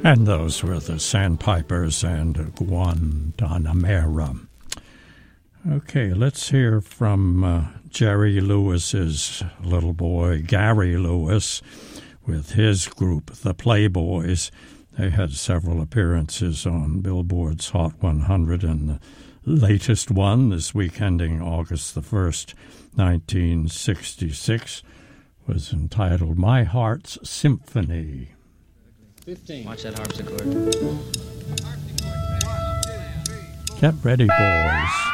And those were the Sandpipers and Guantanamera. Okay, let's hear from Jerry Lewis's little boy, Gary Lewis, with his group, the Playboys. They had several appearances on Billboard's Hot 100, and the latest one, this week ending August the 1st, 1966, was entitled My Heart's Symphony. 15. Watch that harpsichord. Get ready, boys.